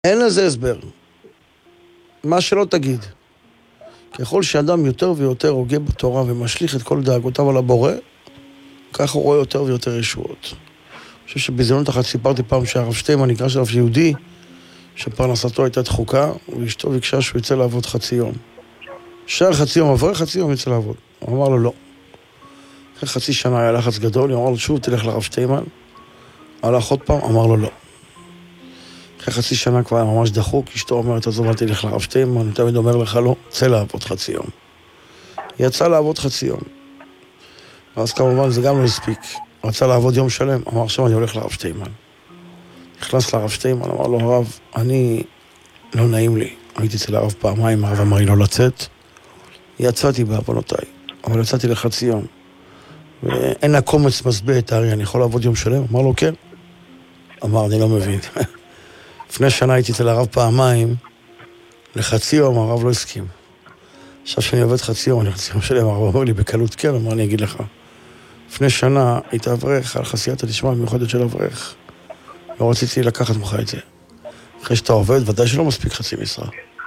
אין לזה הסבר. מה שלא תגיד. ככל שאדם יותר ויותר הוגה בתורה ומשליך את כל דאגותיו על הבורא, ככה הוא רואה יותר ויותר ישועות. אני חושב שבזמנות אחת סיפרתי פעם שהרב שטיימן נקרא שלו יהודי, שפרנסתו הייתה דחוקה, ואשתו ביקשה שהוא יצא לעבוד חצי יום. שער חצי יום, עבר חצי יום יצא לעבוד. הוא אמר לו לא. אחרי חצי שנה היה לחץ גדול, הוא אמר לו שוב תלך לרב שטיימן. הלך עוד פעם, אמר לו לא. אחרי חצי שנה כבר היה ממש דחוק, אשתו אומרת, אז אל תלך לרב שטיימן, אני תמיד אומר לך לא, צא לעבוד חצי יום. יצא לעבוד חצי יום. ואז כמובן זה גם לא הספיק. רצה לעבוד יום שלם, אמר עכשיו אני הולך לרב שטיימן. נכנס לרב שטיימן, אמר לו הרב, אני לא נעים לי. הייתי אצל הרב פעמיים, הרב אמר לי לא לצאת. יצאתי בעוונותיי, אבל יצאתי לחצי יום. ואין לה קומץ מסבע את הארי, אני יכול לעבוד יום שלם? אמר לו כן. אמר, אני לא מבין. לפני שנה הייתי אצל הרב פעמיים, לחצי יום הרב לא הסכים. עכשיו שאני עובד חצי יום, אני חצי יום שלם, הרב אומר לי בקלות כן, אמר אני אגיד לך. לפני שנה היית אברך על חסייתא דשמיא המיוחדת של אברך. לא רציתי לקחת ממך את זה. אחרי שאתה עובד, ודאי שלא מספיק חצי משרה.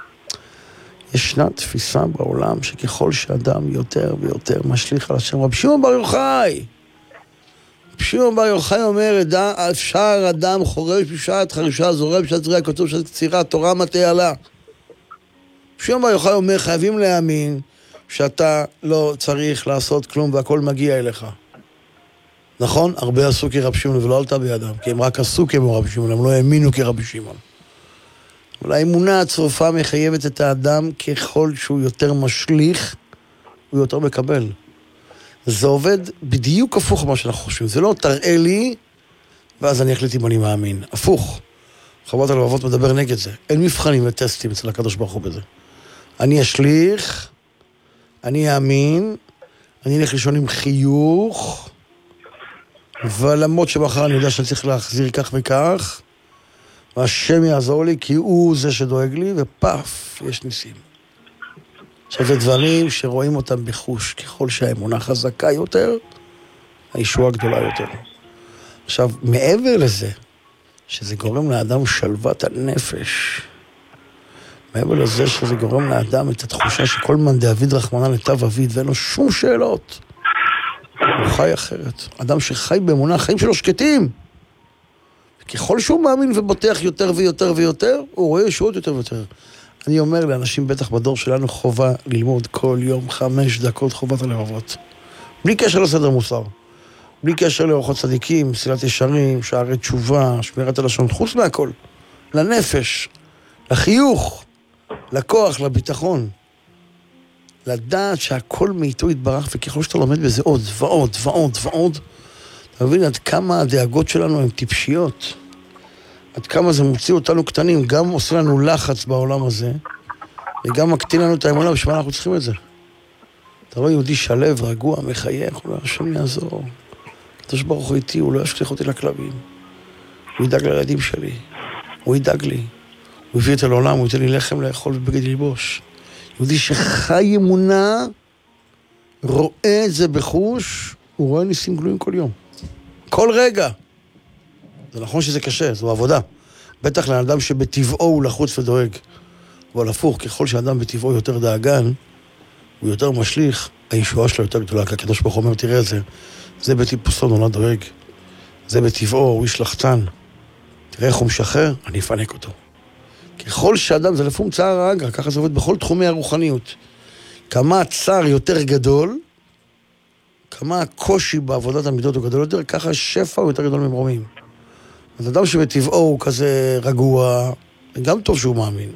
ישנה תפיסה בעולם שככל שאדם יותר ויותר משליך על השם, רבי שמעון בר יוחאי. רבי שמעון בר יוחאי אומר, אפשר אדם חורש בשעת חרישה, זורק בשעת זריעה, כתוב בשעת קצירה, תורה מטה עלה. רבי שמעון בר יוחאי אומר, חייבים להאמין שאתה לא צריך לעשות כלום והכל מגיע אליך. נכון? הרבה עשו כרבי שמעון ולא עלתה בידם, כי הם רק עשו כמו רבי שמעון, הם לא האמינו כרבי שמעון. אבל האמונה הצרופה מחייבת את האדם ככל שהוא יותר משליך, הוא יותר מקבל. זה עובד בדיוק הפוך מה שאנחנו חושבים. זה לא תראה לי, ואז אני אחליט אם אני מאמין. הפוך. חובת הלבבות מדבר נגד זה. אין מבחנים וטסטים אצל הקדוש ברוך הוא בזה. אני אשליך, אני אאמין, אני אלך לישון עם חיוך, ולמרות שמחר אני יודע שאני צריך להחזיר כך וכך, והשם יעזור לי, כי הוא זה שדואג לי, ופף, יש ניסים. עכשיו, זה דברים שרואים אותם בחוש, ככל שהאמונה חזקה יותר, הישועה גדולה יותר. עכשיו, מעבר לזה, שזה גורם לאדם שלוות הנפש, מעבר לזה שזה גורם לאדם את התחושה שכל מאן דאביד רחמנא לטב אביד, ואין לו שום שאלות, הוא חי אחרת. אדם שחי באמונה, החיים שלו שקטים. ככל שהוא מאמין ובוטח יותר ויותר ויותר, הוא רואה ישועות יותר ויותר. אני אומר לאנשים בטח בדור שלנו חובה ללמוד כל יום 5 דקות חובת הלבבות. בלי קשר לסדר מוסר. בלי קשר לאורחות צדיקים, מסילת ישרים, שערי תשובה, שמירת הלשון, חוץ מהכל. לנפש, לחיוך, לכוח, לביטחון. לדעת שהכל מאיתו יתברך, וככל שאתה לומד בזה עוד ועוד ועוד ועוד, אתה מבין עד כמה הדאגות שלנו הן טיפשיות. עד כמה זה מוציא אותנו קטנים, גם עושה לנו לחץ בעולם הזה, וגם מקטין לנו את האמונה, בשביל מה אנחנו צריכים את זה. אתה רואה יהודי שלב, רגוע, מחייך, הוא לא השם יעזור. הקדוש ברוך הוא איתי, הוא לא ישליך אותי לכלבים. הוא ידאג לילדים שלי, הוא ידאג לי. הוא הביא את העולם, הוא ייתן לי לחם לאכול ובגד ללבוש. יהודי שחי אמונה, רואה את זה בחוש, הוא רואה ניסים גלויים כל יום. כל רגע. זה נכון שזה קשה, זו עבודה. בטח לאדם שבטבעו הוא לחוץ ודואג. אבל הפוך, ככל שאדם בטבעו יותר דאגן, הוא יותר משליך, הישועה שלו יותר גדולה. כי הקדוש ברוך הוא אומר, תראה את זה, זה בטיפוסו נולד דואג. זה בטבעו, הוא איש לחצן. תראה איך הוא משחרר, אני אפנק אותו. ככל שאדם, זה לפעמים צער האגרא, ככה זה עובד בכל תחומי הרוחניות. כמה הצער יותר גדול, כמה הקושי בעבודת המידות הוא גדול יותר, ככה השפע הוא יותר גדול ממרומים. אז אדם שבטבעו הוא כזה רגוע, גם טוב שהוא מאמין.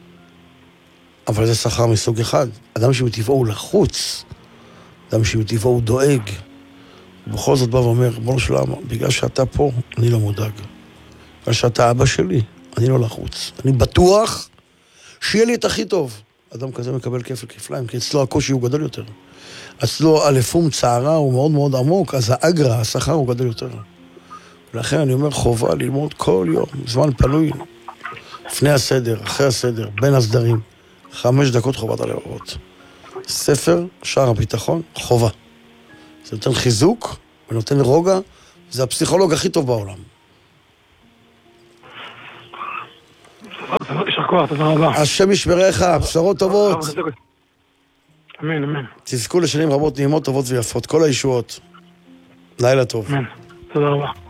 אבל זה שכר מסוג אחד. אדם שבטבעו הוא לחוץ, אדם שבטבעו הוא דואג. ובכל זאת בא ואומר, ריבונו של עולם, בגלל שאתה פה, אני לא מודאג. בגלל שאתה אבא שלי, אני לא לחוץ. אני בטוח שיהיה לי את הכי טוב. אדם כזה מקבל כפל כפליים, כי אצלו הקושי הוא גדול יותר. אצלו הלפום צערה הוא מאוד מאוד עמוק, אז האגרא, השכר הוא גדול יותר. ולכן אני אומר חובה ללמוד כל יום, זמן פנוי, לפני הסדר, אחרי הסדר, בין הסדרים, 5 דקות חובת הלבבות. ספר, שער הביטחון, חובה. זה נותן חיזוק ונותן רוגע, זה הפסיכולוג הכי טוב בעולם. יישר כוח, תודה רבה. השם ישמרך, בשורות טובות. אמן, אמן. תזכו לשנים רבות, נעימות, טובות ויפות. כל הישועות. לילה טוב. אמן. תודה רבה.